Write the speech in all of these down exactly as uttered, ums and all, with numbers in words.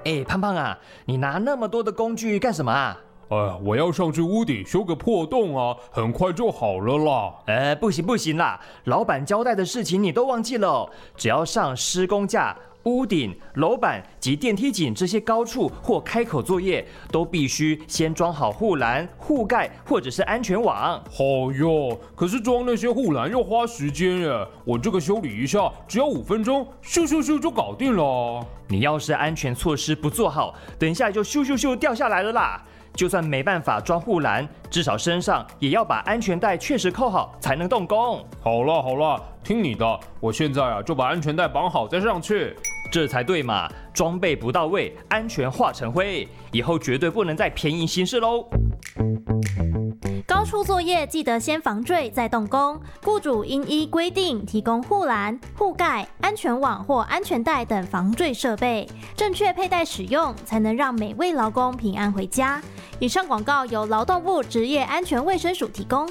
哎，胖胖啊，你拿那么多的工具干什么啊？ 哎，我要上去屋顶修个破洞啊，很快就好了啦。 呃，不行不行啦，老板交代的事情你都忘记了哦。只要上施工架、屋顶、楼板及电梯井这些高处或开口作业，都必须先装好护栏、护盖或者是安全网。 好哟，可是装那些护栏要花时间耶，我这个修理一下只要五分钟，咻咻咻就搞定了。 你要是安全措施不做好，等一下就咻咻咻掉下来了啦。就算没办法装护栏，至少身上也要把安全带确实扣好，才能动工。 好了好了，听你的，我现在啊就把安全带绑好再上去。 这才对嘛，装备不到位，安全化成灰，以后绝对不能再便宜行事喽。 高处作业记得先防坠再动工，雇主应依规定提供护栏、护盖、安全网或安全带等防坠设备，正确佩戴使用，才能让每位劳工平安回家。以上广告由劳动部职业安全卫生署提供。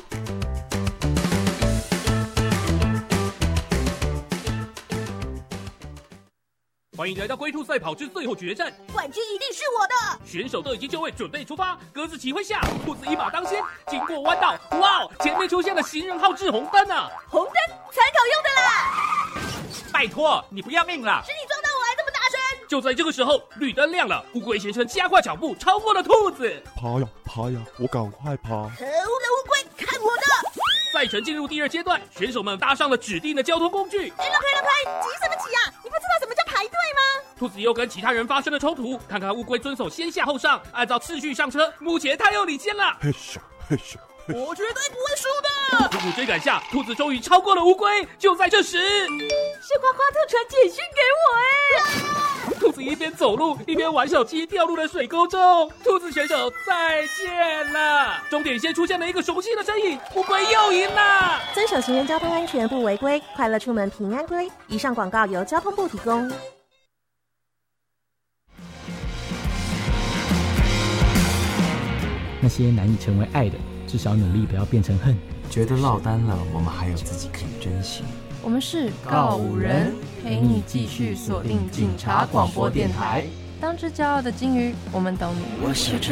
欢迎来到龟兔赛跑之最后决战， 冠军一定是我的！ 选手都已经就位，准备出发。鸽子齐挥下，兔子一马当先。经过弯道，哇，前面出现了行人号志红灯啊！ 红灯参考用的啦！ 拜托，你不要命了？ 是你撞到我还这么大声！ 就在这个时候，绿灯亮了，乌龟先生加快脚步，超过了兔子。 爬呀爬呀，我赶快爬！ 可恶的乌龟，看我的！ 赛程进入第二阶段，选手们搭上了指定的交通工具。 让开让开，急什么急啊？你不知道什么叫排队吗？ 兔子又跟其他人发生了冲突，看看乌龟遵守先下后上，按照次序上车。目前他又领先了。 嘿咻嘿咻嘿咻， 我绝对不会输的！ 苦苦追赶下，兔子终于超过了乌龟。就在这时， 是花花特传简讯给我哎！ 兔子一边走路一边玩手机，掉入了水沟中。兔子选手再见了。终点线出现了一个熟悉的身影，乌龟又赢了。 遵守行人交通安全不违规，快乐出门平安归。以上广告由交通部提供。 那些难以成为爱的，至少努力不要变成恨。 觉得落单了，我们还有自己可以珍惜。 我们是告五人，陪你继续锁定警察广播电台。当只骄傲的金鱼，我们懂你。 我是这